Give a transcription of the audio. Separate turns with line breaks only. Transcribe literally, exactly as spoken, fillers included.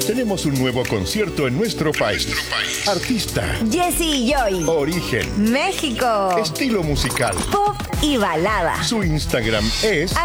Tenemos un nuevo concierto en nuestro país. Artista.
Jessy y Joy.
Origen.
México.
Estilo musical.
Pop y balada.
Su Instagram es